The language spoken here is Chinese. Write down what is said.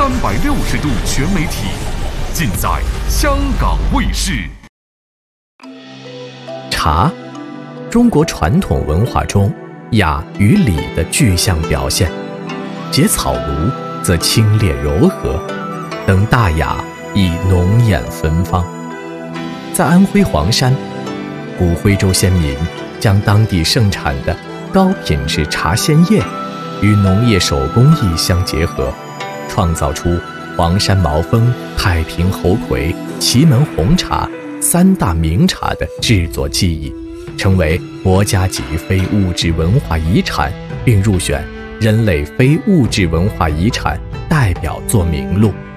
360度全媒体，尽在香港卫视。 茶，中国传统文化中雅与礼的具象表现。结草庐则清冽柔和，登大雅亦浓艳芬芳。在安徽黄山，古徽州先民将当地盛产的高品质茶鲜叶与农业手工艺相结合，创造出黄山毛峰、太平猴魁、祁门红茶三大名茶的制作技艺，成为国家级非物质文化遗产，并入选人类非物质文化遗产代表作名录。